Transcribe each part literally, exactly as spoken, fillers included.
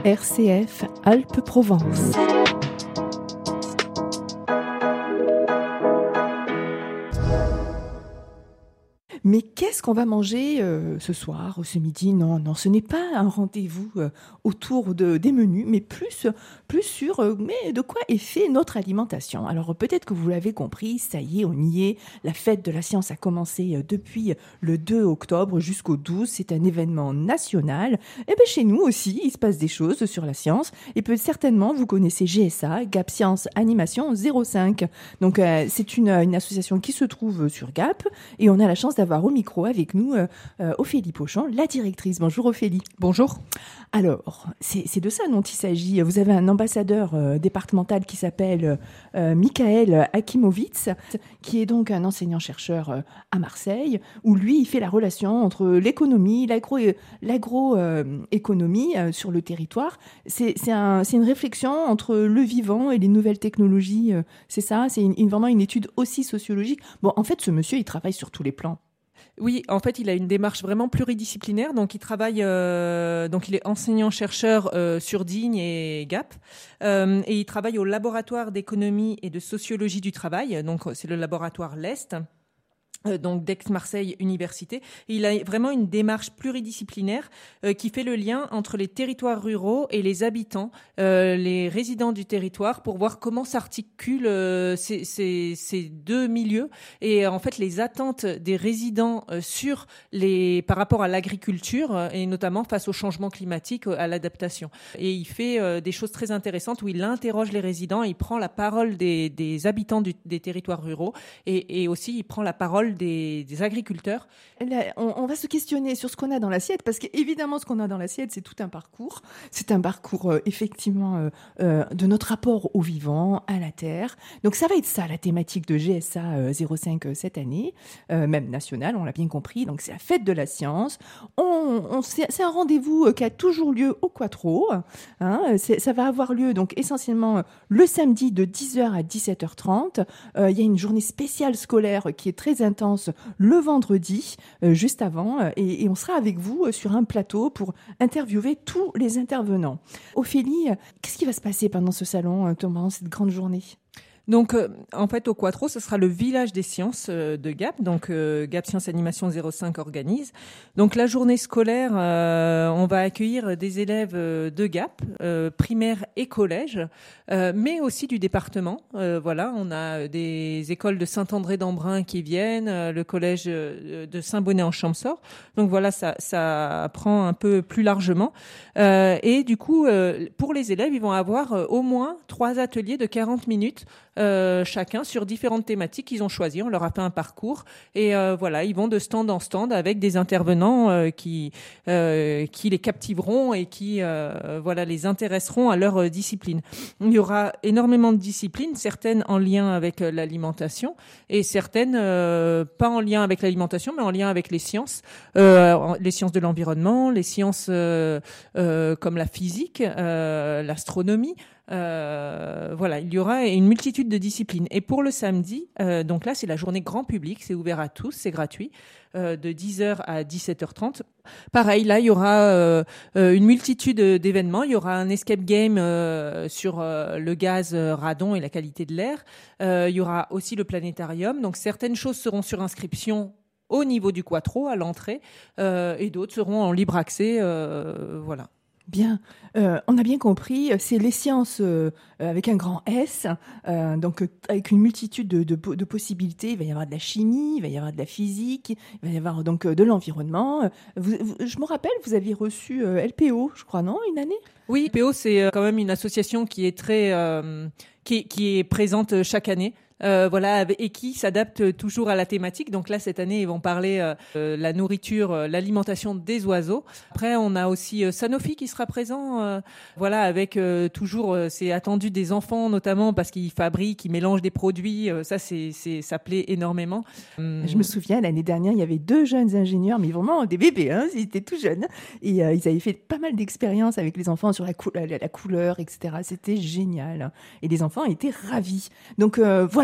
R C F Alpes-Provence. Mais qu'est-ce qu'on va manger euh, ce soir ou ce midi ? Non, non, ce n'est pas un rendez-vous euh, autour de, des menus, mais plus, plus sur euh, mais de quoi est fait notre alimentation. Alors peut-être que vous l'avez compris, ça y est, on y est. La fête de la science a commencé euh, depuis le deux octobre jusqu'au douze. C'est un événement national. Et bien chez nous aussi, il se passe des choses sur la science. Et peut certainement, vous connaissez G S A, Gap Science Animation zéro cinq. Donc euh, c'est une, une association qui se trouve sur Gap et on a la chance d'avoir au micro avec nous euh, euh, Ophélie Pochon, la directrice. Bonjour Ophélie. Bonjour. Alors, c'est, c'est de ça dont il s'agit. Vous avez un ambassadeur euh, départemental qui s'appelle euh, Michael Akimovitz, qui est donc un enseignant-chercheur euh, à Marseille, où lui, il fait la relation entre l'économie, l'agro, l'agroéconomie euh, sur le territoire. C'est, c'est, un, c'est une réflexion entre le vivant et les nouvelles technologies. Euh, c'est ça, c'est une, une, vraiment une étude aussi sociologique. Bon, en fait, ce monsieur, il travaille sur tous les plans. Oui, en fait, il a une démarche vraiment pluridisciplinaire. Donc, il travaille, euh, donc il est enseignant-chercheur euh, sur Digne et Gap, euh, et il travaille au laboratoire d'économie et de sociologie du travail. Donc, c'est le laboratoire l'Est. Euh, donc d'Aix-Marseille Université. Et il a vraiment une démarche pluridisciplinaire euh, qui fait le lien entre les territoires ruraux et les habitants, euh, les résidents du territoire, pour voir comment s'articulent euh, ces, ces, ces deux milieux et en fait les attentes des résidents euh, sur les par rapport à l'agriculture euh, et notamment face au changement climatique, euh, à l'adaptation. Et il fait euh, des choses très intéressantes où il interroge les résidents, il prend la parole des, des habitants du, des territoires ruraux et, et aussi il prend la parole Des, des agriculteurs. Là, on, on va se questionner sur ce qu'on a dans l'assiette, parce qu'évidemment, ce qu'on a dans l'assiette, c'est tout un parcours. C'est un parcours, euh, effectivement, euh, euh, de notre rapport au vivant, à la terre. Donc, ça va être ça, la thématique de G S A euh, zéro cinq euh, cette année, euh, même nationale, on l'a bien compris. Donc, c'est la fête de la science. On, on, c'est, c'est un rendez-vous euh, qui a toujours lieu au Quattro. Hein, c'est, ça va avoir lieu, donc, essentiellement, euh, le samedi de dix heures à dix-sept heures trente. Euh, il y a une journée spéciale scolaire qui est très intense le vendredi, euh, juste avant, euh, et, et on sera avec vous euh, sur un plateau pour interviewer tous les intervenants. Ophélie, euh, qu'est-ce qui va se passer pendant ce salon, euh, pendant cette grande journée ? Donc, euh, en fait, au Quattro, ce sera le village des sciences euh, de Gap. Donc, euh, Gap Science Animation zéro cinq organise. Donc, la journée scolaire, euh, on va accueillir des élèves euh, de Gap, euh, primaire et collège, euh, mais aussi du département. Euh, voilà, on a des écoles de Saint-André-d'Embrun qui viennent, euh, le collège euh, de Saint-Bonnet-en-Champsaur. Donc, voilà, ça, ça prend un peu plus largement. Euh, et du coup, euh, pour les élèves, ils vont avoir euh, au moins trois ateliers de quarante minutes Euh, chacun sur différentes thématiques qu'ils ont choisies. On leur a fait un parcours et euh, voilà, ils vont de stand en stand avec des intervenants euh, qui euh, qui les captiveront et qui euh, voilà les intéresseront à leur euh, discipline. Il y aura énormément de disciplines, certaines en lien avec euh, l'alimentation et certaines euh, pas en lien avec l'alimentation, mais en lien avec les sciences, euh, les sciences de l'environnement, les sciences euh, euh, comme la physique, euh, l'astronomie. Euh, voilà, il y aura une multitude de disciplines. Et pour le samedi, euh, donc là, c'est la journée grand public, c'est ouvert à tous, c'est gratuit, euh, de dix heures à dix-sept heures trente. Pareil, là, il y aura euh, euh, une multitude d'événements. Il y aura un escape game euh, sur euh, le gaz euh, radon et la qualité de l'air. Euh, il y aura aussi le planétarium. Donc, certaines choses seront sur inscription au niveau du Quattro, à l'entrée, euh, et d'autres seront en libre accès. Euh, voilà. Bien, euh, on a bien compris, c'est les sciences euh, avec un grand S, euh, donc euh, avec une multitude de, de, de possibilités. Il va y avoir de la chimie, il va y avoir de la physique, il va y avoir donc euh, de l'environnement. Vous, vous, je me rappelle, vous aviez reçu euh, L P O, je crois, non, une année ? Oui, L P O, c'est quand même une association qui est très, euh, qui, qui est présente chaque année. Euh, voilà, et qui s'adapte toujours à la thématique. Donc là, cette année, ils vont parler euh, de la nourriture, euh, l'alimentation des oiseaux. Après, on a aussi euh, Sanofi qui sera présent. Euh, voilà, avec euh, toujours, euh, c'est attendu des enfants notamment parce qu'ils fabriquent, ils mélangent des produits. Euh, ça, c'est, c'est, ça plaît énormément. Hum. Je me souviens, l'année dernière, il y avait deux jeunes ingénieurs, mais vraiment des bébés, hein, ils étaient tout jeunes. Et euh, ils avaient fait pas mal d'expériences avec les enfants sur la, cou- la, la couleur, et cetera. C'était génial. Et les enfants étaient ravis. Donc euh, voilà.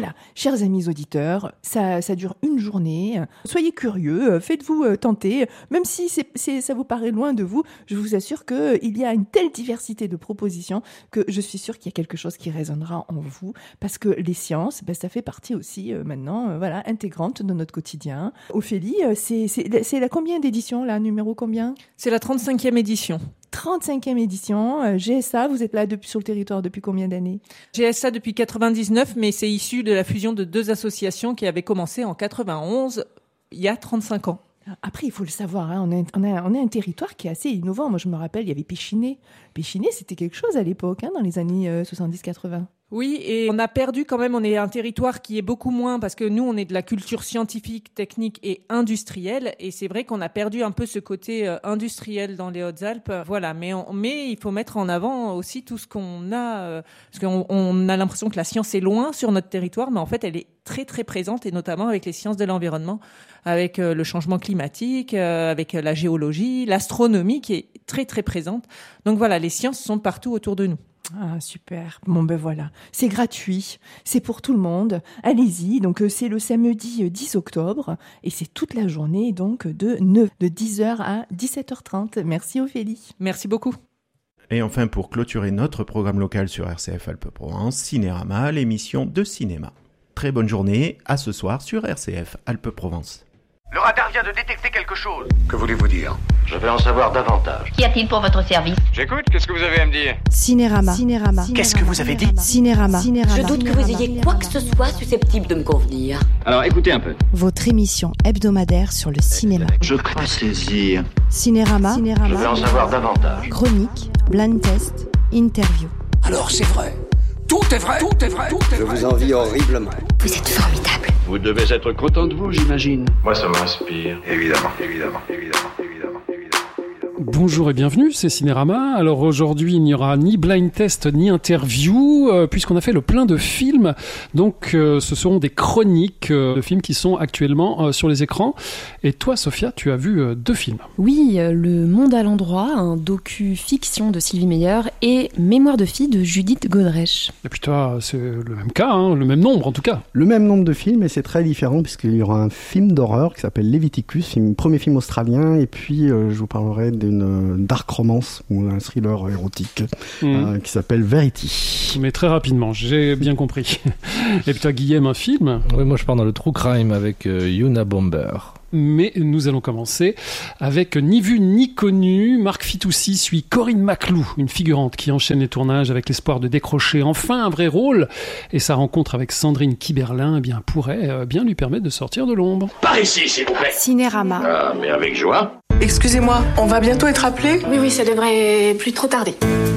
voilà, chers amis auditeurs, ça, ça dure une journée. Soyez curieux, faites-vous tenter. Même si c'est, c'est, ça vous paraît loin de vous, je vous assure qu'il y a une telle diversité de propositions que je suis sûre qu'il y a quelque chose qui résonnera en vous. Parce que les sciences, ben, ça fait partie aussi euh, maintenant, euh, voilà, intégrante de notre quotidien. Ophélie, euh, c'est, c'est, c'est la combien d'édition, là, numéro combien ? C'est la trente-cinquième édition. trente-cinquième édition, euh, G S A, vous êtes là depuis, sur le territoire depuis combien d'années ? G S A depuis quatre-vingt-dix-neuf, mais c'est issu de la fusion de deux associations qui avaient commencé en quatre-vingt-onze, il y a trente-cinq ans. Après, il faut le savoir, hein, on, a, on, a, on a un territoire qui est assez innovant. Moi, je me rappelle, il y avait Péchiné. Péchiné, c'était quelque chose à l'époque, hein, dans les années euh, soixante-dix quatre-vingts. Oui, et on a perdu quand même, on est un territoire qui est beaucoup moins, parce que nous, on est de la culture scientifique, technique et industrielle, et c'est vrai qu'on a perdu un peu ce côté euh, industriel dans les Hautes-Alpes. Voilà, mais, on, mais il faut mettre en avant aussi tout ce qu'on a, euh, parce qu'on on a l'impression que la science est loin sur notre territoire, mais en fait, elle est très, très présente, et notamment avec les sciences de l'environnement, avec euh, le changement climatique, euh, avec la géologie, l'astronomie qui est très, très présente. Donc voilà, les sciences sont partout autour de nous. Ah, super. Bon, ben voilà. C'est gratuit. C'est pour tout le monde. Allez-y. Donc, c'est le samedi dix octobre. Et c'est toute la journée, donc, de, neuf, de dix heures à dix-sept heures trente. Merci, Ophélie. Merci beaucoup. Et enfin, pour clôturer notre programme local sur R C F Alpes-Provence, Cinérama, l'émission de cinéma. Très bonne journée. À ce soir sur R C F Alpes-Provence. Le radar vient de détecter quelque chose. Que voulez-vous dire ? Je veux en savoir davantage. Qu'y a-t-il pour votre service ? J'écoute, qu'est-ce que vous avez à me dire ? Cinérama. Cinérama. Qu'est-ce que vous avez dit ? Cinérama. Je doute que vous ayez quoi que ce soit susceptible de me convenir. Alors écoutez un peu. Votre émission hebdomadaire sur le cinéma. Je crois saisir. Cinérama. Je veux en savoir davantage. Chronique, blind test, interview. Alors c'est vrai. Tout est vrai. Tout est vrai. Tout est Je vrai. vous envie horriblement. Vous êtes formidable. Vous devez être content de vous, j'imagine. Moi, ça m'inspire. Évidemment, évidemment, évidemment, évidemment, évidemment. Bonjour et bienvenue, c'est Cinérama. Alors aujourd'hui, il n'y aura ni blind test ni interview, euh, puisqu'on a fait le plein de films. Donc euh, ce seront des chroniques euh, de films qui sont actuellement euh, sur les écrans. Et toi, Sophia, tu as vu euh, deux films. Oui, euh, Le Monde à l'endroit, un docu-fiction de Sylvie Meyer, et Mémoire de fille de Judith Godrèche. Et puis toi, c'est le même cas, hein, le même nombre en tout cas. Le même nombre de films, et c'est très différent, puisqu'il y aura un film d'horreur qui s'appelle Leviticus, film, premier film australien, et puis euh, je vous parlerai d'une dark romance, ou un thriller érotique, mmh. euh, qui s'appelle Verity. Mais très rapidement, j'ai bien compris. Et puis toi, Guillaume, un film ? Oui, moi je pars dans le true crime avec euh, Yuna Bomber. Mais nous allons commencer avec Ni vu ni connu. Marc Fitoussi suit Corinne Maclou, une figurante qui enchaîne les tournages avec l'espoir de décrocher enfin un vrai rôle. Et sa rencontre avec Sandrine Kiberlin eh bien, pourrait bien lui permettre de sortir de l'ombre. Par ici, s'il vous plaît. Cinérama. Ah, mais avec joie. Excusez-moi, on va bientôt être appelé ? Oui, oui, ça devrait plus trop tarder.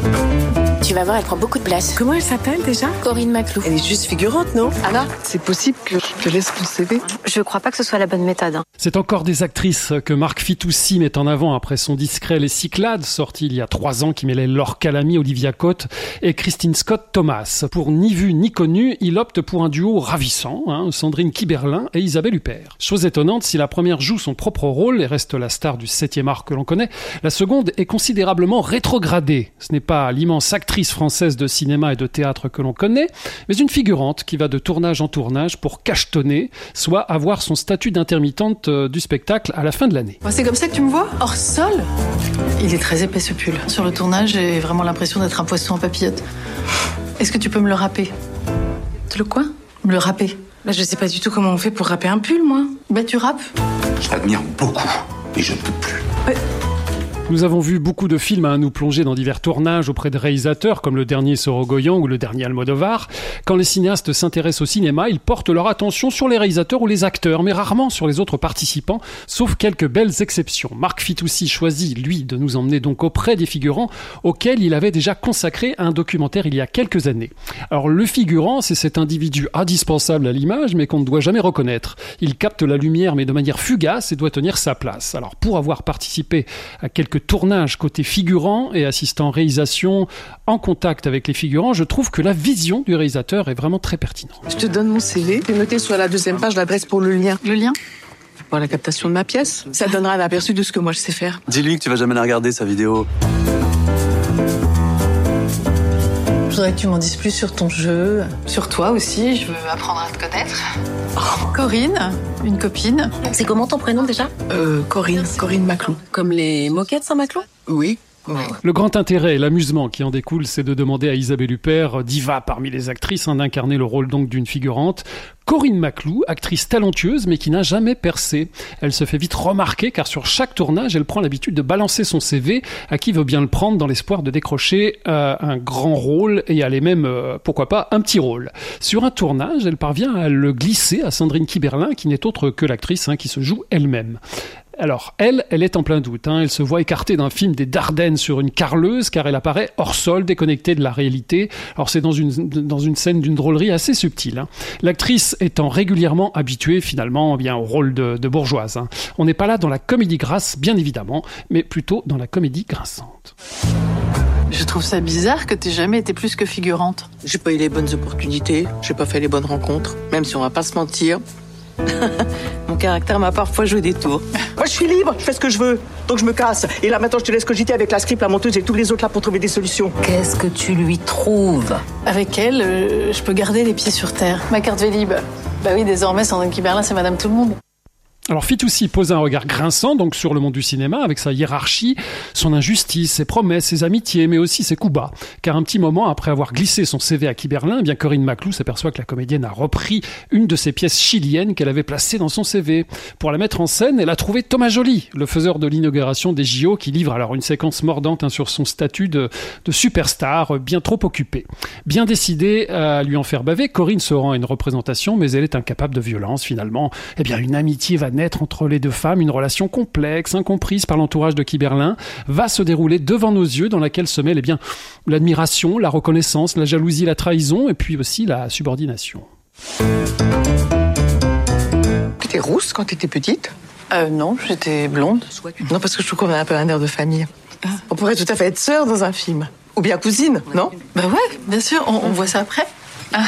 Tu vas voir, elle prend beaucoup de place. Comment elle s'appelle déjà ? Corinne Maclou. Elle est juste figurante, non ? Anna, c'est possible que je te laisse ton C V ? Je crois pas que ce soit la bonne méthode. Hein. C'est encore des actrices que Marc Fitoussi met en avant après son discret Les Cyclades, sorti il y a trois ans, qui mêlait Laure Calamy, Olivia Cotte et Christine Scott Thomas. Pour Ni vu ni connu, il opte pour un duo ravissant, hein, Sandrine Kiberlin et Isabelle Huppert. Chose étonnante, si la première joue son propre rôle et reste la star du septième art que l'on connaît, la seconde est considérablement rétrogradée. Ce n'est pas l'immense actrice française de cinéma et de théâtre que l'on connaît, mais une figurante qui va de tournage en tournage pour cachetonner, soit avoir son statut d'intermittente du spectacle à la fin de l'année. C'est comme ça que tu me vois ? Hors sol ? Il est très épais ce pull. Sur le tournage, j'ai vraiment l'impression d'être un poisson en papillote. Est-ce que tu peux me le râper ? Le quoi ? Me le râper. Bah, je sais pas du tout comment on fait pour râper un pull, moi. Bah tu râpes. Je l'admire beaucoup, mais je ne peux plus. Ouais. Nous avons vu beaucoup de films à nous plonger dans divers tournages auprès de réalisateurs comme le dernier Sorogoyen ou le dernier Almodovar. Quand les cinéastes s'intéressent au cinéma, ils portent leur attention sur les réalisateurs ou les acteurs, mais rarement sur les autres participants, sauf quelques belles exceptions. Marc Fitoussi choisit, lui, de nous emmener donc auprès des figurants auxquels il avait déjà consacré un documentaire il y a quelques années. Alors le figurant, c'est cet individu indispensable à l'image, mais qu'on ne doit jamais reconnaître. Il capte la lumière, mais de manière fugace et doit tenir sa place. Alors pour avoir participé à quelques tournage côté figurant et assistant réalisation en contact avec les figurants, je trouve que la vision du réalisateur est vraiment très pertinente. Je te donne mon C V. T'es noté sur la deuxième page l'adresse pour le lien. Le lien ? Pour la captation de ma pièce. Ça donnera un aperçu de ce que moi je sais faire. Dis-lui que tu vas jamais la regarder, sa vidéo. Je voudrais que tu m'en dises plus sur ton jeu, sur toi aussi, je veux apprendre à te connaître. Oh, Corinne, une copine. C'est comment ton prénom déjà? Euh, Corinne, Corinne Maclou. Comme les moquettes Saint-Maclou? Oui. Le grand intérêt et l'amusement qui en découle, c'est de demander à Isabelle Huppert, diva parmi les actrices, hein, d'incarner le rôle donc d'une figurante. Corinne Maclou, actrice talentueuse mais qui n'a jamais percé. Elle se fait vite remarquer car sur chaque tournage, elle prend l'habitude de balancer son C V à qui veut bien le prendre dans l'espoir de décrocher euh, un grand rôle et aller même, euh, pourquoi pas, un petit rôle. Sur un tournage, elle parvient à le glisser à Sandrine Kiberlin qui n'est autre que l'actrice hein, qui se joue elle-même. Alors, elle, elle est en plein doute. Hein. Elle se voit écartée d'un film des Dardennes sur une carleuse car elle apparaît hors sol, déconnectée de la réalité. Alors, c'est dans une, dans une scène d'une drôlerie assez subtile. Hein. L'actrice étant régulièrement habituée, finalement, bien, au rôle de, de bourgeoise. Hein. On n'est pas là dans la comédie grasse, bien évidemment, mais plutôt dans la comédie grinçante. Je trouve ça bizarre que t'aies jamais été plus que figurante. J'ai pas eu les bonnes opportunités, j'ai pas fait les bonnes rencontres, même si on va pas se mentir. Mon caractère m'a parfois joué des tours. Moi, je suis libre, je fais ce que je veux. Donc, je me casse. Et là, maintenant, je te laisse cogiter avec la script, la monteuse et tous les autres là pour trouver des solutions. Qu'est-ce que tu lui trouves? Avec elle, euh, je peux garder les pieds sur terre. Ma carte Vélib. Bah oui, désormais, Sandrine Kiberlin, c'est Madame Tout-le-Monde. Alors Fitoussi pose un regard grinçant donc sur le monde du cinéma avec sa hiérarchie, son injustice, ses promesses, ses amitiés, mais aussi ses coups bas. Car un petit moment après avoir glissé son C V à Kiberlin, eh bien Corinne Maclou s'aperçoit que la comédienne a repris une de ses pièces chiliennes qu'elle avait placée dans son C V. Pour la mettre en scène, elle a trouvé Thomas Joly, le faiseur de l'inauguration des J O, qui livre alors une séquence mordante hein, sur son statut de, de superstar, bien trop occupé. Bien décidée à lui en faire baver, Corinne se rend à une représentation, mais elle est incapable de violence finalement. Eh bien une amitié va naître entre les deux femmes, une relation complexe, incomprise par l'entourage de Kiberlin, va se dérouler devant nos yeux, dans laquelle se mêlent eh bien, l'admiration, la reconnaissance, la jalousie, la trahison, et puis aussi la subordination. T'étais rousse quand t'étais petite? Euh, non, j'étais blonde. Non, parce que je trouve qu'on a un peu un air de famille. Ah. On pourrait tout à fait être sœurs dans un film. Ou bien cousine, non? Bah ouais, bien sûr, on, on voit ça après. Ah.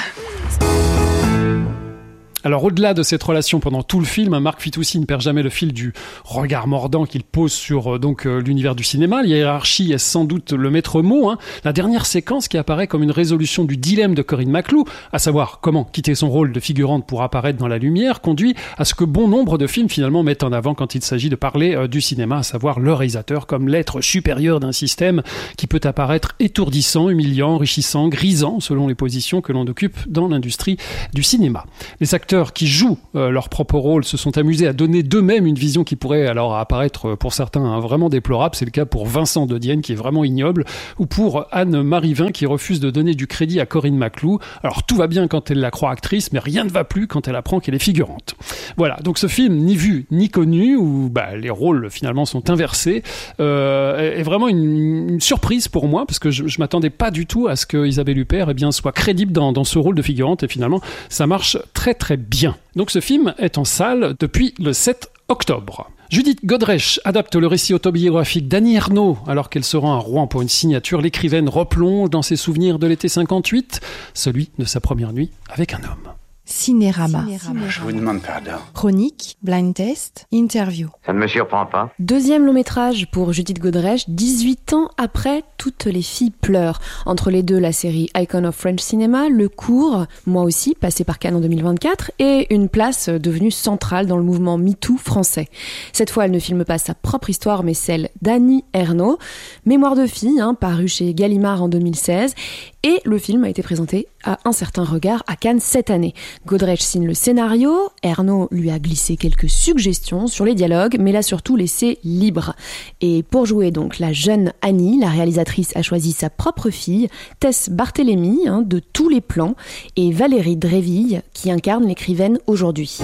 Alors au-delà de cette relation pendant tout le film, Marc Fitoussi ne perd jamais le fil du regard mordant qu'il pose sur euh, donc euh, l'univers du cinéma. La hiérarchie est sans doute le maître mot. Hein. La dernière séquence qui apparaît comme une résolution du dilemme de Corinne Maclou, à savoir comment quitter son rôle de figurante pour apparaître dans la lumière, conduit à ce que bon nombre de films finalement mettent en avant quand il s'agit de parler euh, du cinéma, à savoir le réalisateur comme l'être supérieur d'un système qui peut apparaître étourdissant, humiliant, enrichissant, grisant selon les positions que l'on occupe dans l'industrie du cinéma. Les acteurs qui jouent euh, leur propre rôle se sont amusés à donner d'eux-mêmes une vision qui pourrait alors apparaître pour certains hein, vraiment déplorable. C'est le cas pour Vincent de Dienne qui est vraiment ignoble, ou pour Anne Marivin qui refuse de donner du crédit à Corinne Maclou. Alors tout va bien quand elle la croit actrice, mais rien ne va plus quand elle apprend qu'elle est figurante. Voilà, donc ce film ni vu ni connu, où bah, les rôles finalement sont inversés, euh, est vraiment une, une surprise pour moi, parce que je, je m'attendais pas du tout à ce que Isabelle Huppert eh bien, soit crédible dans, dans ce rôle de figurante, et finalement ça marche très très bien. Donc ce film est en salle depuis le sept octobre. Judith Godrèche adapte le récit autobiographique d'Annie Ernaux. Alors qu'elle se rend à Rouen pour une signature, l'écrivaine replonge dans ses souvenirs de l'été cinquante-huit, celui de sa première nuit avec un homme. Cinérama. Je vous demande pardon. Chronique, blind test, interview. Ça ne me surprend pas. Deuxième long métrage pour Judith Godrèche, dix-huit ans après Toutes les filles pleurent. Entre les deux, la série Icon of French Cinema, le court, moi aussi, passé par Cannes en deux mille vingt-quatre, et une place devenue centrale dans le mouvement MeToo français. Cette fois, elle ne filme pas sa propre histoire, mais celle d'Annie Ernaux. Mémoire de fille, hein, paru chez Gallimard en deux mille seize, et le film a été présenté à Un certain regard à Cannes cette année. Godrèche signe le scénario, Ernaux lui a glissé quelques suggestions sur les dialogues, mais l'a surtout laissé libre. Et pour jouer donc la jeune Annie, la réalisatrice a choisi sa propre fille, Tess Barthélémy, hein, de tous les plans, et Valérie Dréville, qui incarne l'écrivaine aujourd'hui.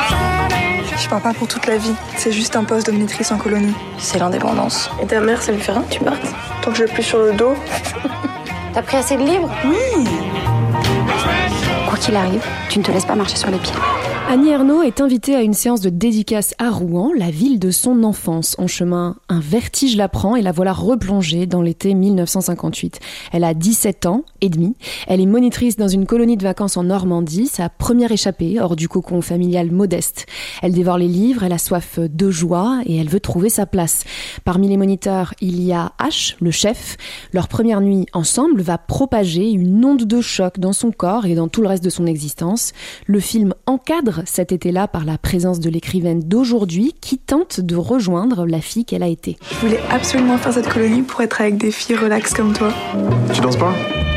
Je pars pas pour toute la vie, c'est juste un poste de maîtrise en colonie. C'est l'indépendance. Et ta mère, ça lui fait rien que tu partes? Tant que je l'ai plus sur le dos. T'as pris assez de livres? Oui. Quoi qu'il arrive, tu ne te laisses pas marcher sur les pieds. Annie Ernaux est invitée à une séance de dédicace à Rouen, la ville de son enfance. En chemin, un vertige la prend et la voilà replongée dans l'été mille neuf cent cinquante-huit. Elle a dix-sept ans et demi. Elle est monitrice dans une colonie de vacances en Normandie, sa première échappée hors du cocon familial modeste. Elle dévore les livres, elle a soif de joie et elle veut trouver sa place. Parmi les moniteurs, il y a H, le chef. Leur première nuit ensemble va propager une onde de choc dans son corps et dans tout le reste de son existence. Le film encadre cet été-là par la présence de l'écrivaine d'aujourd'hui qui tente de rejoindre la fille qu'elle a été. Je voulais absolument faire cette colonie pour être avec des filles relax comme toi. Tu danses pas?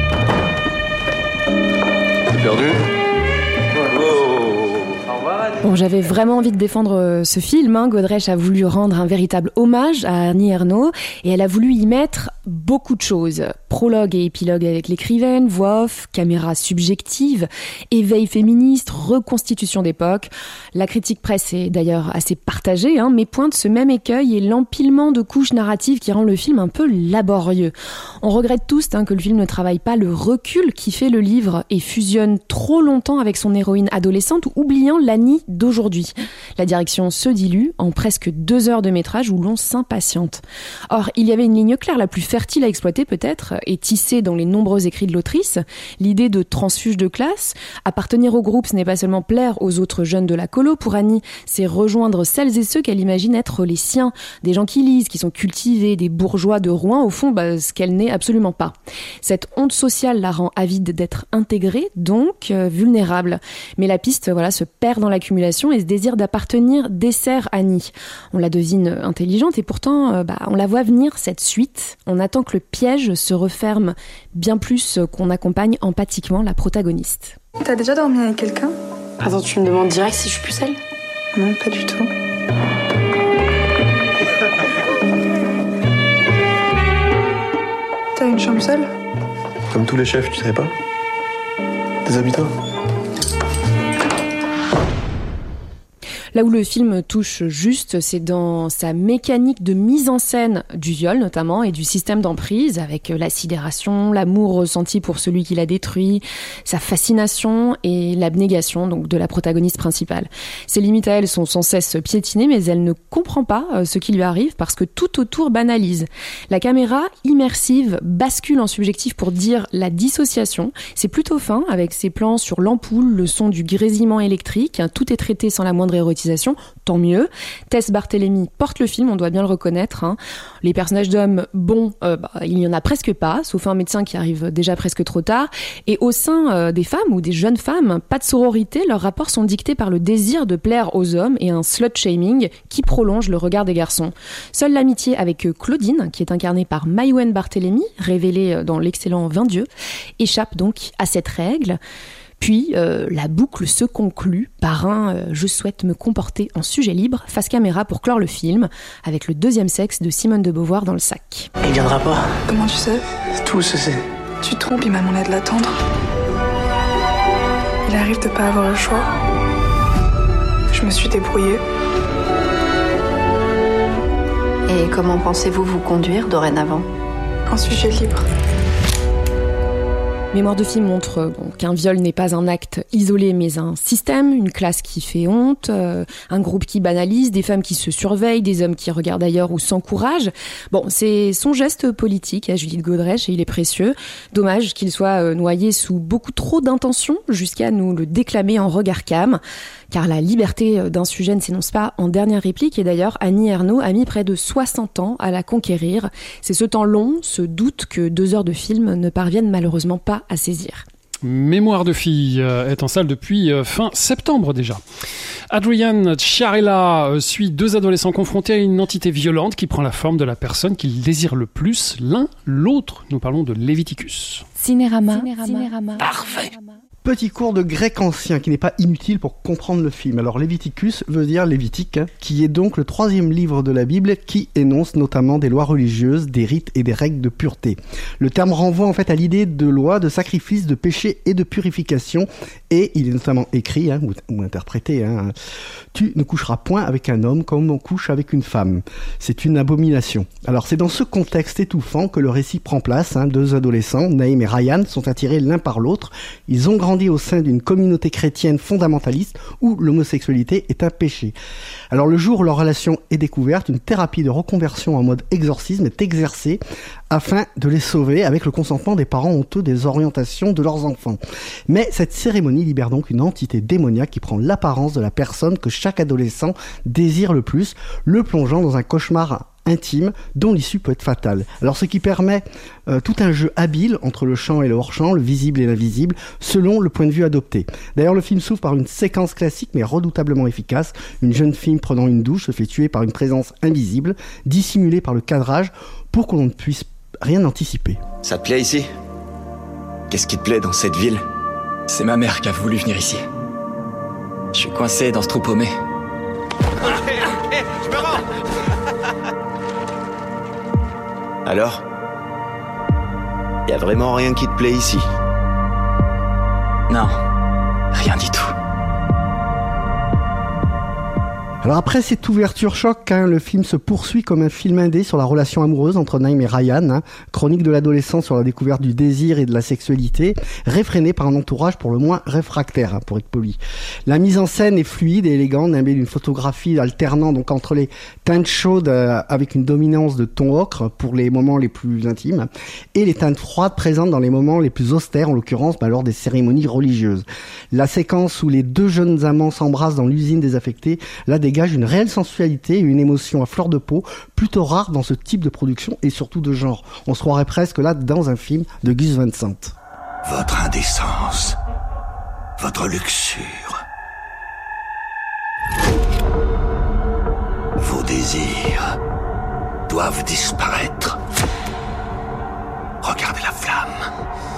T'es perdu? Bon, j'avais vraiment envie de défendre ce film. Hein. Godrèche a voulu rendre un véritable hommage à Annie Ernaux et elle a voulu y mettre beaucoup de choses. Prologue et épilogue avec l'écrivaine, voix off, caméra subjective, éveil féministe, reconstitution d'époque. La critique presse est d'ailleurs assez partagée, hein, mais pointe ce même écueil et l'empilement de couches narratives qui rend le film un peu laborieux. On regrette tous hein, que le film ne travaille pas le recul qui fait le livre et fusionne trop longtemps avec son héroïne adolescente, oubliant l'Annie d'aujourd'hui. La direction se dilue en presque deux heures de métrage où l'on s'impatiente. Or, il y avait une ligne claire, la plus fertile à exploiter peut-être, et tissée dans les nombreux écrits de l'autrice, l'idée de transfuge de classe. Appartenir au groupe, ce n'est pas seulement plaire aux autres jeunes de la colo. Pour Annie, c'est rejoindre celles et ceux qu'elle imagine être les siens. Des gens qui lisent, qui sont cultivés, des bourgeois de Rouen, au fond, bah, ce qu'elle n'est absolument pas. Cette honte sociale la rend avide d'être intégrée, donc euh, vulnérable. Mais la piste voilà, se perd dans l'accumulation et ce désir d'appartenir dessert Annie. On la devine intelligente et pourtant, euh, bah, on la voit venir cette suite. On attend que le piège se referme bien plus qu'on accompagne empathiquement la protagoniste. T'as déjà dormi avec quelqu'un? Attends, tu me demandes direct si je suis plus seule? Non, pas du tout. T'as une chambre seule? Comme tous les chefs, tu savais pas? Déshabille-toi. Là où le film touche juste, c'est dans sa mécanique de mise en scène du viol notamment et du système d'emprise avec la sidération, l'amour ressenti pour celui qui l'a détruit, sa fascination et l'abnégation donc de la protagoniste principale. Ses limites à elle sont sans cesse piétinées mais elle ne comprend pas ce qui lui arrive parce que tout autour banalise. La caméra immersive bascule en subjectif pour dire la dissociation. C'est plutôt fin avec ses plans sur l'ampoule, le son du grésillement électrique. Tout est traité sans la moindre érotisation. Tant mieux. Tess Barthélemy porte le film, on doit bien le reconnaître. Hein. Les personnages d'hommes bons, euh, bah, il n'y en a presque pas, sauf un médecin qui arrive déjà presque trop tard. Et au sein euh, des femmes ou des jeunes femmes, pas de sororité, leurs rapports sont dictés par le désir de plaire aux hommes et un slut-shaming qui prolonge le regard des garçons. Seule l'amitié avec Claudine, qui est incarnée par Maïwenn Barthélemy, révélée dans l'excellent Vingt Dieux, échappe donc à cette règle. Puis, euh, la boucle se conclut par un euh, « Je souhaite me comporter en sujet libre » face caméra pour clore le film, avec le deuxième sexe de Simone de Beauvoir dans le sac. Il viendra pas. Comment tu sais? Tout se sait. Tu te trompes, il m'a demandé de l'attendre. Il arrive de pas avoir le choix. Je me suis débrouillée. Et comment pensez-vous vous conduire dorénavant? En sujet libre. Mémoire de film montre bon, qu'un viol n'est pas un acte isolé mais un système, une classe qui fait honte, euh, un groupe qui banalise, des femmes qui se surveillent, des hommes qui regardent ailleurs ou s'encouragent. Bon, c'est son geste politique à Judith Godrèche et il est précieux. Dommage qu'il soit euh, noyé sous beaucoup trop d'intentions jusqu'à nous le déclamer en regard cam. Car la liberté d'un sujet ne s'énonce pas en dernière réplique et d'ailleurs Annie Ernaux a mis près de soixante ans à la conquérir. C'est ce temps long, ce doute que deux heures de film ne parviennent malheureusement pas à saisir. Mémoire de fille est en salle depuis fin septembre déjà. Adrian Chiarella suit deux adolescents confrontés à une entité violente qui prend la forme de la personne qu'ils désirent le plus, l'un l'autre. Nous parlons de Léviticus. Cinérama. Cinérama. Parfait. Petit cours de grec ancien qui n'est pas inutile pour comprendre le film. Alors Léviticus veut dire Lévitique, hein, qui est donc le troisième livre de la Bible qui énonce notamment des lois religieuses, des rites et des règles de pureté. Le terme renvoie en fait à l'idée de loi, de sacrifice, de péché et de purification et il est notamment écrit hein, ou, ou interprété hein, tu ne coucheras point avec un homme comme on couche avec une femme. C'est une abomination. Alors c'est dans ce contexte étouffant que le récit prend place. Hein, deux adolescents, Naïm et Ryan, sont attirés l'un par l'autre. Ils ont grandi grandit au sein d'une communauté chrétienne fondamentaliste où l'homosexualité est un péché. Alors le jour où leur relation est découverte, une thérapie de reconversion en mode exorcisme est exercée afin de les sauver avec le consentement des parents honteux des orientations de leurs enfants. Mais cette cérémonie libère donc une entité démoniaque qui prend l'apparence de la personne que chaque adolescent désire le plus, le plongeant dans un cauchemar intime dont l'issue peut être fatale. Alors ce qui permet euh, tout un jeu habile entre le champ et le hors-champ, le visible et l'invisible, selon le point de vue adopté. D'ailleurs le film s'ouvre par une séquence classique mais redoutablement efficace. Une jeune fille prenant une douche se fait tuer par une présence invisible, dissimulée par le cadrage pour qu'on ne puisse rien anticiper. Ça te plaît ici ? Qu'est-ce qui te plaît dans cette ville ? C'est ma mère qui a voulu venir ici. Je suis coincé dans ce trou paumé. Je me rends. Alors ? Y a vraiment rien qui te plaît ici ? Non, rien du tout. Alors après cette ouverture choc, hein, le film se poursuit comme un film indé sur la relation amoureuse entre Naïm et Ryan, hein, chronique de l'adolescent sur la découverte du désir et de la sexualité, réfréné par un entourage pour le moins réfractaire, hein, pour être poli. La mise en scène est fluide et élégante, nimbée d'une photographie alternant donc entre les teintes chaudes euh, avec une dominance de ton ocre pour les moments les plus intimes et les teintes froides présentes dans les moments les plus austères, en l'occurrence bah, lors des cérémonies religieuses. La séquence où les deux jeunes amants s'embrassent dans l'usine désaffectée, là dégage une réelle sensualité et une émotion à fleur de peau, plutôt rare dans ce type de production et surtout de genre. On se croirait presque là dans un film de Gus Van Sant. Votre indécence, votre luxure, vos désirs doivent disparaître. Regardez la flamme.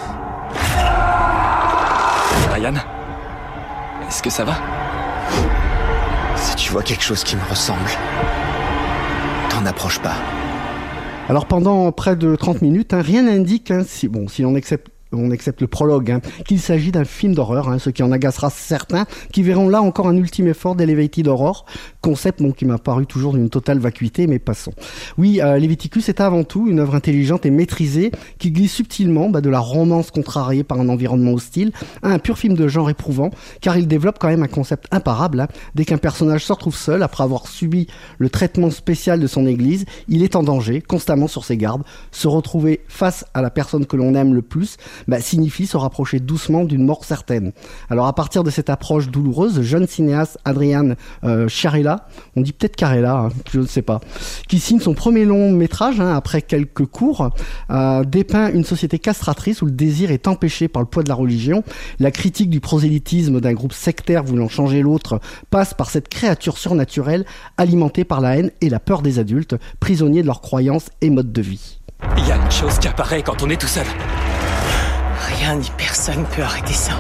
Ryan, est-ce que ça va ? Si tu vois quelque chose qui me ressemble, t'en approche pas. Alors pendant près de trente minutes, hein, rien n'indique, hein, si, bon, si on accepte on accepte le prologue, hein, qu'il s'agit d'un film d'horreur, hein, ce qui en agacera certains, qui verront là encore un ultime effort d'Elevated Horror, concept bon, qui m'a paru toujours d'une totale vacuité, mais passons. Oui, euh, Leviticus est avant tout une œuvre intelligente et maîtrisée, qui glisse subtilement bah, de la romance contrariée par un environnement hostile à un pur film de genre éprouvant, car il développe quand même un concept imparable. Hein. Dès qu'un personnage se retrouve seul, après avoir subi le traitement spécial de son église, il est en danger, constamment sur ses gardes. Se retrouver face à la personne que l'on aime le plus, bah, signifie se rapprocher doucement d'une mort certaine. Alors à partir de cette approche douloureuse, jeune cinéaste Adrian euh, Chiarella, on dit peut-être Carella, hein, je ne sais pas, qui signe son premier long métrage hein, après quelques cours, euh, dépeint une société castratrice où le désir est empêché par le poids de la religion. La critique du prosélytisme d'un groupe sectaire voulant changer l'autre passe par cette créature surnaturelle alimentée par la haine et la peur des adultes, prisonniers de leurs croyances et modes de vie. Il y a une chose qui apparaît quand on est tout seul. Rien ni personne peut arrêter ça.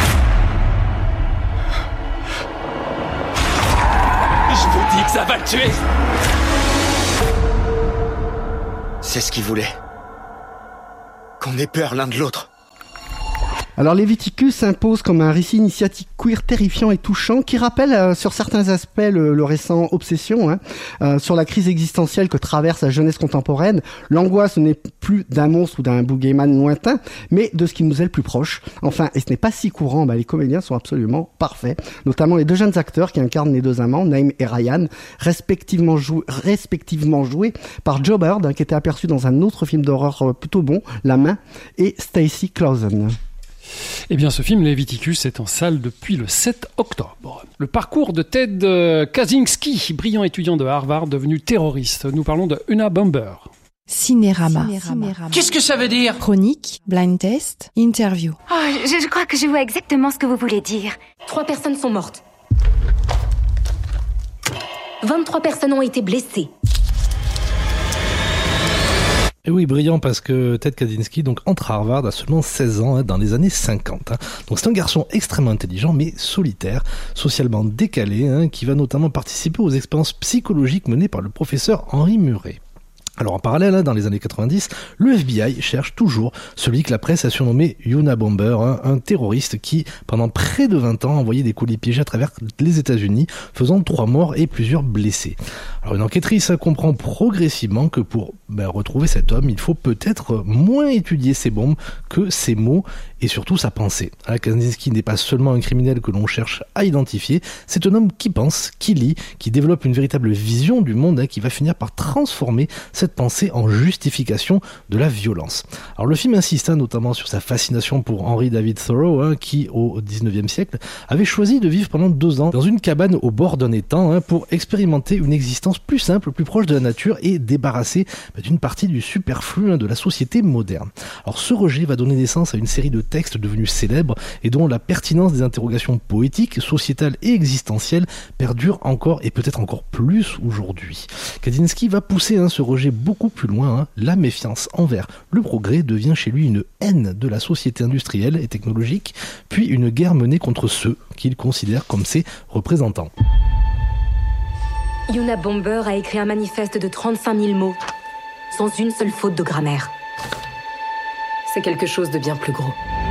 Je vous dis que ça va le tuer. C'est ce qu'il voulait. Qu'on ait peur l'un de l'autre. Alors Leviticus s'impose comme un récit initiatique queer terrifiant et touchant qui rappelle euh, sur certains aspects le, le récent Obsession, hein, euh, sur la crise existentielle que traverse la jeunesse contemporaine. L'angoisse n'est plus d'un monstre ou d'un boogeyman lointain, mais de ce qui nous est le plus proche. Enfin, et ce n'est pas si courant, bah, les comédiens sont absolument parfaits, notamment les deux jeunes acteurs qui incarnent les deux amants, Naïm et Ryan, respectivement, jou- respectivement joués par Joe Bird, hein, qui était aperçu dans un autre film d'horreur plutôt bon, La Main, et Stacy Clausen. Eh bien, ce film, Leviticus, est en salle depuis le sept octobre. Le parcours de Ted Kaczynski, brillant étudiant de Harvard devenu terroriste. Nous parlons de Una Bomber. Cinérama. Qu'est-ce que ça veut dire ? Chronique, blind test, interview. Oh, je, je crois que je vois exactement ce que vous voulez dire. Trois personnes sont mortes. vingt-trois personnes ont été blessées. Et oui, brillant parce que Ted Kaczynski donc entre à Harvard à seulement seize ans, hein, dans les années cinquante. Hein. Donc c'est un garçon extrêmement intelligent mais solitaire, socialement décalé, hein, qui va notamment participer aux expériences psychologiques menées par le professeur Henry Murray. Alors en parallèle, hein, dans les années quatre-vingt-dix, le F B I cherche toujours celui que la presse a surnommé Una Bomber, hein, un terroriste qui, pendant près de vingt ans, a envoyé des colis piégés à travers les États-Unis, faisant trois morts et plusieurs blessés. Alors une enquêtrice comprend progressivement que pour ben, retrouver cet homme, il faut peut-être moins étudier ses bombes que ses mots et surtout sa pensée. Kaczynski n'est pas seulement un criminel que l'on cherche à identifier, c'est un homme qui pense, qui lit, qui développe une véritable vision du monde, hein, qui va finir par transformer cette pensée en justification de la violence. Alors le film insiste hein, notamment sur sa fascination pour Henry David Thoreau, hein, qui au dix-neuvième siècle avait choisi de vivre pendant deux ans dans une cabane au bord d'un étang hein, pour expérimenter une existence plus simple, plus proche de la nature et débarrassée bah, d'une partie du superflu hein, de la société moderne. Alors ce rejet va donner naissance à une série de textes devenus célèbres et dont la pertinence des interrogations poétiques, sociétales et existentielles perdure encore et peut-être encore plus aujourd'hui. Kaczynski va pousser hein, ce rejet beaucoup plus loin. Hein. La méfiance envers le progrès devient chez lui une haine de la société industrielle et technologique, puis une guerre menée contre ceux qu'il considère comme ses représentants. Yuna Bomber a écrit un manifeste de trente-cinq mille mots, sans une seule faute de grammaire. C'est quelque chose de bien plus gros.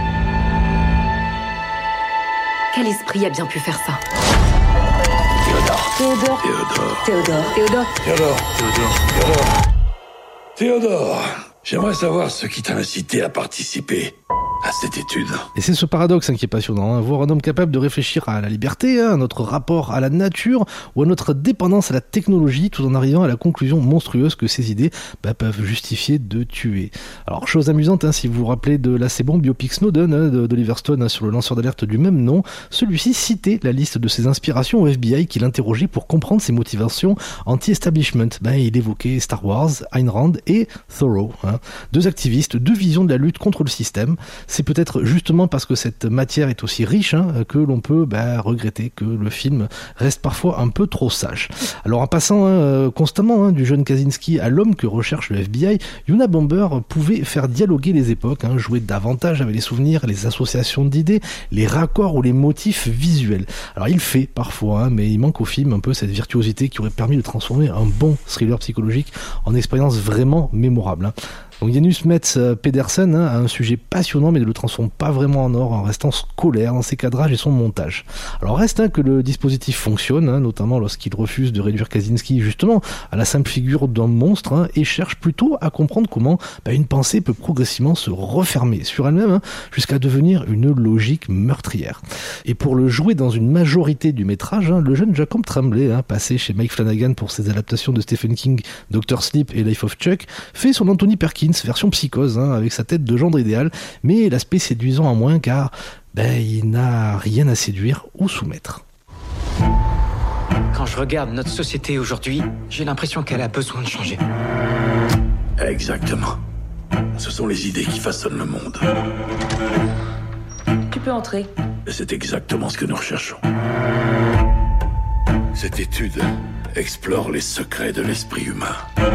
Quel esprit a bien pu faire ça? Théodore. Théodore. Théodore. Théodore. Théodore. Théodore. Théodore. Théodore. J'aimerais savoir ce qui t'a incité à participer à cette étude. Et c'est ce paradoxe hein, qui est passionnant, hein, voir un homme capable de réfléchir à la liberté, hein, à notre rapport à la nature ou à notre dépendance à la technologie, tout en arrivant à la conclusion monstrueuse que ces idées bah, peuvent justifier de tuer. Alors chose amusante, hein, si vous vous rappelez de l'assez bon biopic Snowden hein, d'Oliver Stone hein, sur le lanceur d'alerte du même nom, celui-ci citait la liste de ses inspirations au F B I qui l'interrogeait pour comprendre ses motivations anti-establishment. Ben, il évoquait Star Wars, Ayn Rand et Thoreau, hein, deux activistes, deux visions de la lutte contre le système. C'est peut-être justement parce que cette matière est aussi riche hein, que l'on peut bah, regretter que le film reste parfois un peu trop sage. Alors en passant hein, constamment hein, du jeune Kaczynski à l'homme que recherche le F B I, Yuna Bomber pouvait faire dialoguer les époques, hein, jouer davantage avec les souvenirs, les associations d'idées, les raccords ou les motifs visuels. Alors il fait parfois, hein, mais il manque au film un peu cette virtuosité qui aurait permis de transformer un bon thriller psychologique en expérience vraiment mémorable. Hein. Donc Janus Metz Pedersen hein, a un sujet passionnant mais ne le transforme pas vraiment en or en restant scolaire dans ses cadrages et son montage. Alors reste hein, que le dispositif fonctionne, hein, notamment lorsqu'il refuse de réduire Kaczynski justement à la simple figure d'un monstre hein, et cherche plutôt à comprendre comment bah, une pensée peut progressivement se refermer sur elle-même hein, jusqu'à devenir une logique meurtrière. Et pour le jouer dans une majorité du métrage, hein, le jeune Jacob Tremblay, hein, passé chez Mike Flanagan pour ses adaptations de Stephen King, docteur Sleep et Life of Chuck, fait son Anthony Perkins version psychose, hein, avec sa tête de gendre idéal, mais l'aspect séduisant en moins car ben, il n'a rien à séduire ou soumettre. Quand je regarde notre société aujourd'hui, j'ai l'impression qu'elle a besoin de changer. Exactement. Ce sont les idées qui façonnent le monde. Tu peux entrer. Et c'est exactement ce que nous recherchons. Cette étude explore les secrets de l'esprit humain.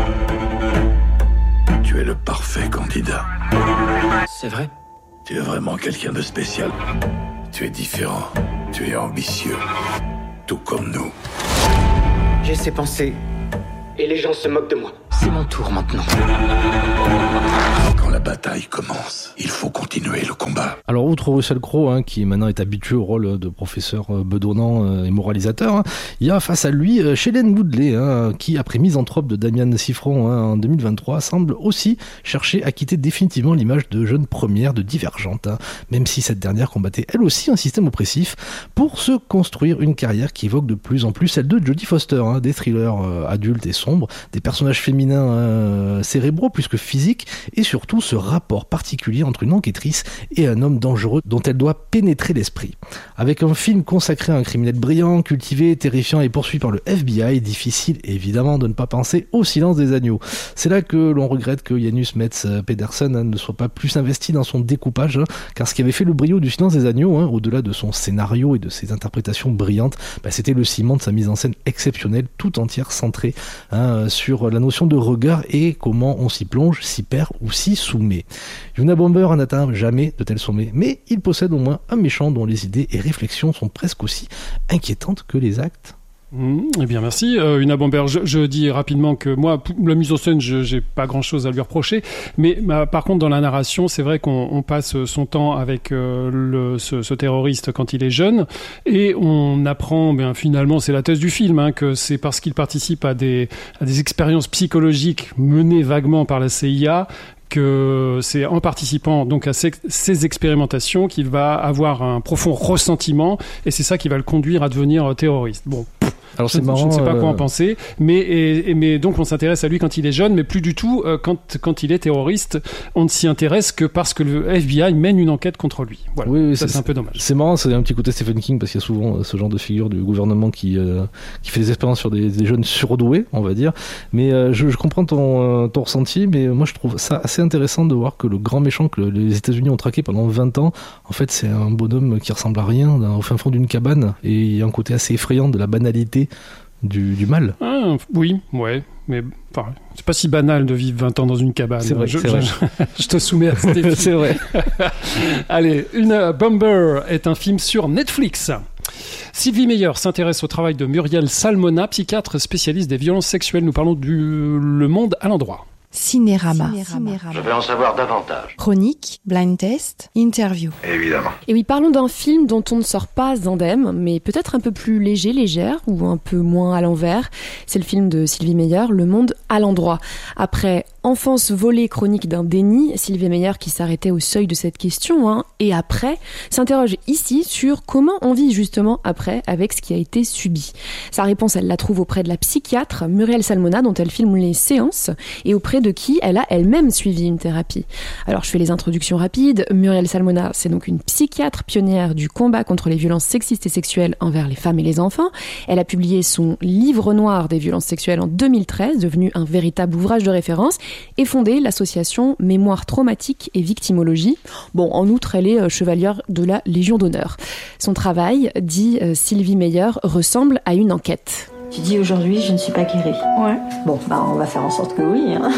Tu es le parfait candidat. C'est vrai? Tu es vraiment quelqu'un de spécial. Tu es différent. Tu es ambitieux. Tout comme nous. J'ai ces pensées. Et les gens se moquent de moi. C'est mon tour maintenant. Quand la bataille commence, il faut continuer le combat. Alors outre Russell Crowe, hein, qui maintenant est habitué au rôle de professeur bedonnant euh, et moralisateur, hein, il y a face à lui euh, Shailene Woodley, hein, qui après Misanthrope de Damian Sifron hein, en deux mille vingt-trois, semble aussi chercher à quitter définitivement l'image de jeune première de Divergente, hein, même si cette dernière combattait elle aussi un système oppressif, pour se construire une carrière qui évoque de plus en plus celle de Jodie Foster, hein, des thrillers euh, adultes et sombres, des personnages féminins euh, cérébraux plus que physiques, et surtout ce rapport particulier entre une enquêtrice et un homme dangereux dont elle doit pénétrer l'esprit. Avec un film consacré à un criminel brillant, cultivé, terrifiant et poursuivi par le F B I, difficile évidemment de ne pas penser au Silence des agneaux. C'est là que l'on regrette que Janus Metz Pedersen hein, ne soit pas plus investi dans son découpage, hein, car ce qui avait fait le brio du Silence des agneaux, hein, au-delà de son scénario et de ses interprétations brillantes, bah, c'était le ciment de sa mise en scène exceptionnelle, tout entière centrée hein, sur la notion de regard et comment on s'y plonge, s'y perd ou s'y soumet. Yuna Bomber n'atteint jamais de tels sommets, mais il possède au moins un méchant dont les idées et réflexions sont presque aussi inquiétantes que les actes. Mmh, eh bien merci euh, Una Bomber. Je, je dis rapidement que moi, la mise en scène, je j'ai pas grand-chose à lui reprocher, mais bah, par contre dans la narration, c'est vrai qu'on on passe son temps avec euh, le, ce, ce terroriste quand il est jeune, et on apprend, ben, finalement, c'est la thèse du film, hein, que c'est parce qu'il participe à des, à des expériences psychologiques menées vaguement par la C I A que c'est en participant donc à ces, ces expérimentations qu'il va avoir un profond ressentiment, et c'est ça qui va le conduire à devenir terroriste. Bon. Alors je, c'est marrant, je ne sais pas quoi euh... en penser, mais, et, et, mais donc on s'intéresse à lui quand il est jeune, mais plus du tout euh, quand, quand il est terroriste. On ne s'y intéresse que parce que le F B I mène une enquête contre lui. Voilà. Oui, oui, ça c'est, c'est un peu dommage. C'est marrant, c'est un petit côté Stephen King, parce qu'il y a souvent euh, ce genre de figure du gouvernement qui, euh, qui fait des expériences sur des, des jeunes surdoués, on va dire. Mais euh, je, je comprends ton, euh, ton ressenti, mais moi je trouve ça assez intéressant de voir que le grand méchant que les États-Unis ont traqué pendant vingt ans, en fait c'est un bonhomme qui ressemble à rien, au fin fond d'une cabane, et il y a un côté assez effrayant de la banalité Du, du mal. Ah, oui, ouais, mais enfin, c'est pas si banal de vivre vingt ans dans une cabane. C'est vrai, je, c'est je, vrai. Je, je te soumets à ce défi. C'est vrai. Allez, Una Bomber est un film sur Netflix. Sylvie Meyer s'intéresse au travail de Muriel Salmona, psychiatre spécialiste des violences sexuelles. Nous parlons du Le Monde à l'endroit. Cinérama. Je veux en savoir davantage. Chronique, blind test, interview. Évidemment. Et oui, parlons d'un film dont on ne sort pas indemne, mais peut-être un peu plus léger, légère, ou un peu moins à l'envers. C'est le film de Sylvie Meyer, Le Monde à l'endroit. Après Enfance volée, chronique d'un déni, Sylvie Meyer, qui s'arrêtait au seuil de cette question, hein, et après, s'interroge ici sur comment on vit justement après avec ce qui a été subi. Sa réponse, elle la trouve auprès de la psychiatre Muriel Salmona, dont elle filme les séances, et auprès de qui elle a elle-même suivi une thérapie. Alors je fais les introductions rapides. Muriel Salmona, c'est donc une psychiatre pionnière du combat contre les violences sexistes et sexuelles envers les femmes et les enfants. Elle a publié son livre noir des violences sexuelles en deux mille treize, devenu un véritable ouvrage de référence, et fondé l'association Mémoire traumatique et victimologie. Bon, en outre, elle est chevalière de la Légion d'honneur. Son travail, dit Sylvie Meyer, ressemble à une enquête. Tu dis aujourd'hui, je ne suis pas guérie. Ouais. Bon, bah on va faire en sorte que oui. Hein.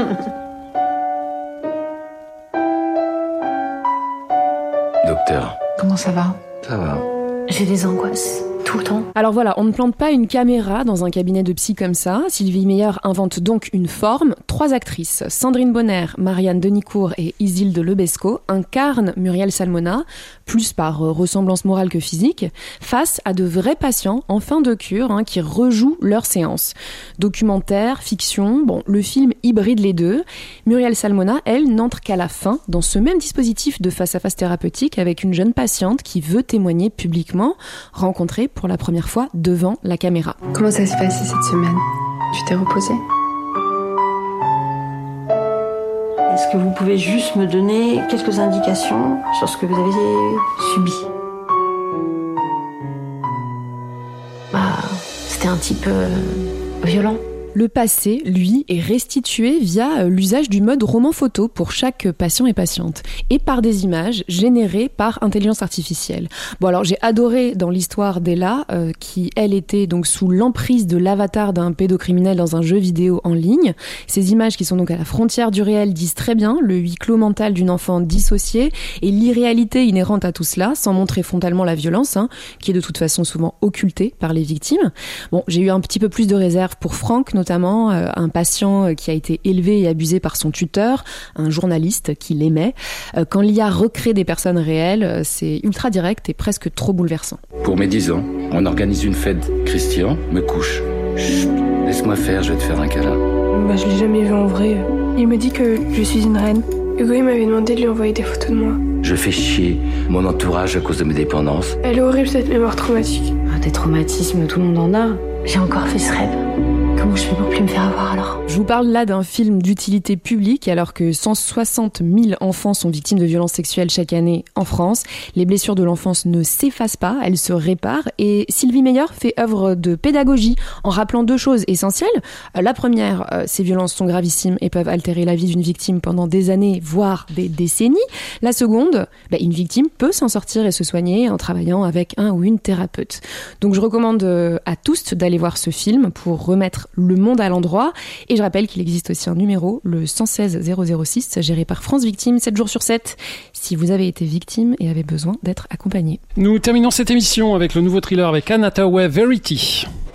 Docteur. Comment ça va? Ça va. J'ai des angoisses. Tout le temps. Alors voilà, on ne plante pas une caméra dans un cabinet de psy comme ça. Sylvie Meyer invente donc une forme. Trois actrices, Sandrine Bonner, Marianne Denicourt et Isilde Lebesco, incarnent Muriel Salmona, plus par ressemblance morale que physique, face à de vrais patients en fin de cure, hein, qui rejouent leurs séances. Documentaire, fiction, bon, le film hybride les deux. Muriel Salmona, elle, n'entre qu'à la fin dans ce même dispositif de face-à-face thérapeutique avec une jeune patiente qui veut témoigner publiquement, rencontrée pour la première fois devant la caméra. Comment ça s'est passé cette semaine? Tu t'es reposée? Est-ce que vous pouvez juste me donner quelques indications sur ce que vous avez subi? Bah, c'était un type euh, violent. Le passé, lui, est restitué via l'usage du mode roman photo pour chaque patient et patiente, et par des images générées par intelligence artificielle. Bon alors j'ai adoré dans l'histoire d'Ella, euh, qui elle était donc sous l'emprise de l'avatar d'un pédocriminel dans un jeu vidéo en ligne. Ces images qui sont donc à la frontière du réel disent très bien le huis clos mental d'une enfant dissociée et l'irréalité inhérente à tout cela, sans montrer frontalement la violence, hein, qui est de toute façon souvent occultée par les victimes. Bon, j'ai eu un petit peu plus de réserve pour Franck, notamment euh, un patient qui a été élevé et abusé par son tuteur, un journaliste qui l'aimait. Euh, quand l'I A recrée des personnes réelles, c'est ultra direct et presque trop bouleversant. Pour mes dix ans, on organise une fête. Christian me couche. Chut, laisse-moi faire, je vais te faire un câlin. Bah, je l'ai jamais vu en vrai. Il me dit que je suis une reine. Hugo, il m'avait demandé de lui envoyer des photos de moi. Je fais chier mon entourage à cause de mes dépendances. Elle est horrible, cette mémoire traumatique. Ah, des traumatismes, tout le monde en a. J'ai encore fait ce rêve. Comment je fais pour plus me faire avoir alors? Je vous parle là d'un film d'utilité publique alors que cent soixante mille enfants sont victimes de violences sexuelles chaque année en France. Les blessures de l'enfance ne s'effacent pas, elles se réparent et Sylvie Meyer fait œuvre de pédagogie en rappelant deux choses essentielles. La première, ces violences sont gravissimes et peuvent altérer la vie d'une victime pendant des années, voire des décennies. La seconde, bah, une victime peut s'en sortir et se soigner en travaillant avec un ou une thérapeute. Donc je recommande à tous d'aller voir ce film pour remettre le monde à l'endroit. Et je rappelle qu'il existe aussi un numéro, le un un six zéro zéro six, géré par France Victime, sept jours sur sept, si vous avez été victime et avez besoin d'être accompagné. Nous terminons cette émission avec le nouveau thriller avec Anna Hathaway, Verity.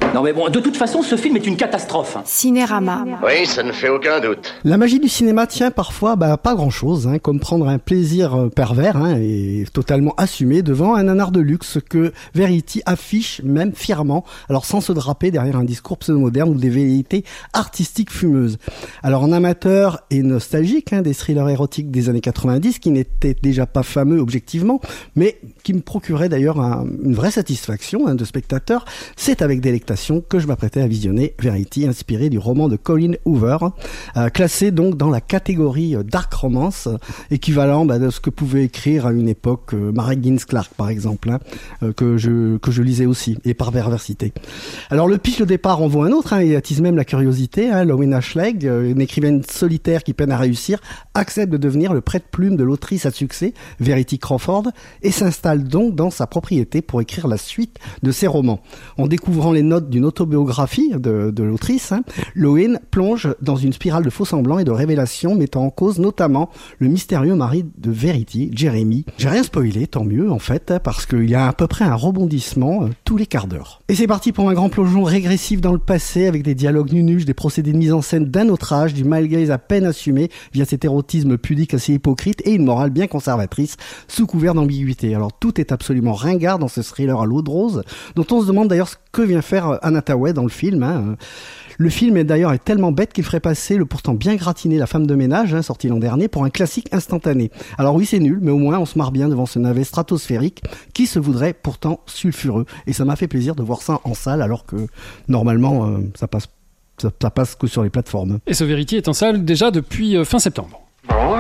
Non mais bon, de toute façon, ce film est une catastrophe. Cinérama. Oui, ça ne fait aucun doute. La magie du cinéma tient parfois bah, pas grand-chose, hein, comme prendre un plaisir pervers hein, et totalement assumé devant un nanar de luxe que Verity affiche même fièrement, alors sans se draper derrière un discours pseudo-moderne ou des velléités artistiques fumeuses. Alors en amateur et nostalgique hein, des thrillers érotiques des années quatre-vingt-dix, qui n'étaient déjà pas fameux objectivement, mais qui me procuraient d'ailleurs un, une vraie satisfaction hein, de spectateur, c'est avec délectation que je m'apprêtais à visionner Verity, inspiré du roman de Colin Hoover, euh, classé donc dans la catégorie dark romance, équivalent bah, de ce que pouvait écrire à une époque euh, Mary Higgins Clark par exemple, hein, euh, que je que je lisais aussi, et par perversité. Alors le pitch de départ en vaut un autre, hein, et attise même la curiosité. Hein, Lowena Schlegg, euh, une écrivaine solitaire qui peine à réussir, accepte de devenir le prête-plume de l'autrice à succès, Verity Crawford, et s'installe donc dans sa propriété pour écrire la suite de ses romans. En découvrant les notes d'une autobiographie de, de l'autrice, hein, Lowen plonge dans une spirale de faux-semblants et de révélations mettant en cause notamment le mystérieux mari de Verity, Jeremy. J'ai rien spoilé, tant mieux en fait, parce qu'il y a à peu près un rebondissement euh, tous les quarts d'heure. Et c'est parti pour un grand plongeon régressif dans le passé, avec des dialogues nunuches, des procédés de mise en scène d'un autre âge, du male gaze à peine assumé via cet érotisme pudique assez hypocrite et une morale bien conservatrice sous couvert d'ambiguïté. Alors tout est absolument ringard dans ce thriller à l'eau de rose, dont on se demande d'ailleurs ce que vient faire Anna Thaouet dans le film. Hein. Le film est d'ailleurs est tellement bête qu'il ferait passer le pourtant bien gratiné La femme de ménage, hein, sorti l'an dernier, pour un classique instantané. Alors oui, c'est nul, mais au moins on se marre bien devant ce navet stratosphérique qui se voudrait pourtant sulfureux. Et ça m'a fait plaisir de voir ça en salle, alors que normalement euh, ça passe ça, ça passe que sur les plateformes. Et ce Verity est en salle déjà depuis euh, fin septembre. Bon,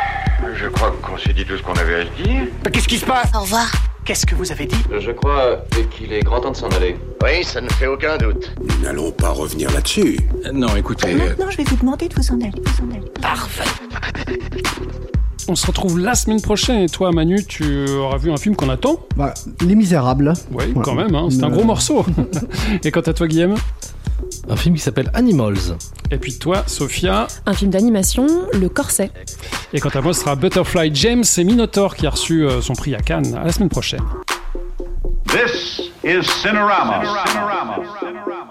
je crois qu'on s'est dit tout ce qu'on avait à se dire. Qu'est-ce qui se passe? Au revoir. Qu'est-ce que vous avez dit? Je crois qu'il est grand temps de s'en aller. Oui, ça ne fait aucun doute. Nous n'allons pas revenir là-dessus. Euh, non, écoutez... Maintenant, je vais vous demander de vous en aller. Vous en aller. Parfait. On se retrouve la semaine prochaine, et toi Manu, tu auras vu un film qu'on attend? Bah, Les Misérables. Oui, ouais. Quand même, hein, c'est euh... un gros morceau. Et quant à toi Guillaume? Un film qui s'appelle Animals. Et puis toi, Sophia? Un film d'animation, Le Corset. Et quant à moi, ce sera Butterfly James et Minotaur qui a reçu son prix à Cannes. À la semaine prochaine. This is Cinerama. Cinerama. Cinerama.